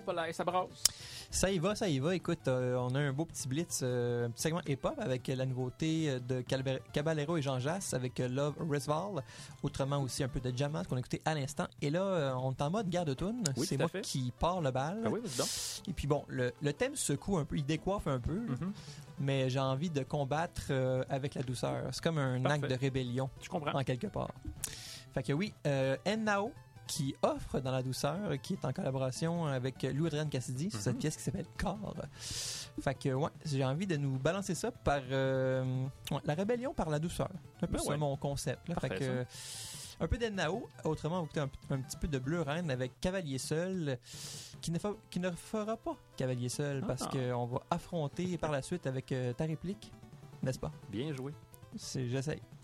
Paul, ça brasse. Ça y va. Écoute, on a un beau petit blitz, un petit segment hip-hop avec la nouveauté de Caballero et Jean Jass avec Love Resval. Autrement aussi un peu de Jamas qu'on a écouté à l'instant. Et là, on est en mode guerre de toune. Oui, c'est tout à moi fait. qui pars le bal. Ah oui, vas-y donc. Et puis bon, le thème secoue un peu, il décoiffe un peu, mais j'ai envie de combattre avec la douceur. C'est comme un Parfait. acte de rébellion, Je comprends. en quelque part. Fait que oui, Nao, qui offre dans la douceur, qui est en collaboration avec Louis-Adrien Cassidy sur cette pièce qui s'appelle Corps. Fait que ouais, j'ai envie de nous balancer ça par la rébellion par la douceur. C'est un peu ça mon concept. Là. Fait Parfait, que un peu d'Nao, autrement on va écouter un petit peu de Bleu Reine avec Cavalier Seul, qui ne fera pas Cavalier Seul parce qu'on va affronter par la suite avec ta réplique, n'est-ce pas? Bien joué. J'essaye.